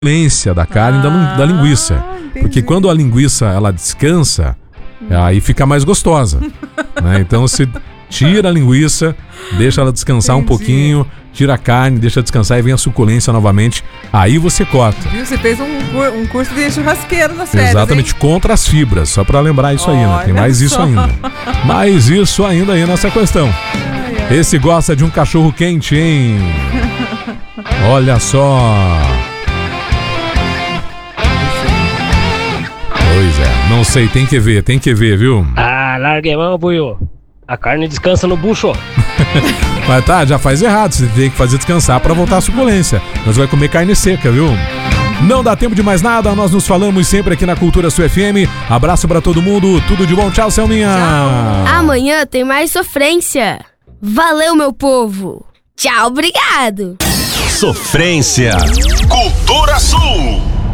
suculência da carne da linguiça. Entendi. Porque quando a linguiça ela descansa, aí fica mais gostosa. Né? Então você tira a linguiça, deixa ela descansar um pouquinho, tira a carne, deixa descansar e vem a suculência novamente. Aí você corta. Viu? Você fez um curso de churrasqueiro nas férias, Exatamente, hein? contra as fibras, só pra lembrar isso aí, né? Tem mais isso ainda. Mais isso ainda aí nessa questão. Esse gosta de um cachorro quente, hein? Olha só. Pois é, não sei, tem que ver, viu? Ah, largue a mão, Buiu. A carne descansa no bucho. Mas tá, já faz errado, você tem que fazer descansar pra voltar à suculência. Nós vai comer carne seca, viu? Não dá tempo de mais nada, nós nos falamos sempre aqui na Cultura Sul FM. Abraço pra todo mundo, tudo de bom, tchau, Selminha. Tchau. Amanhã tem mais sofrência. Valeu, meu povo. Tchau, obrigado. Sofrência. Cultura Sul.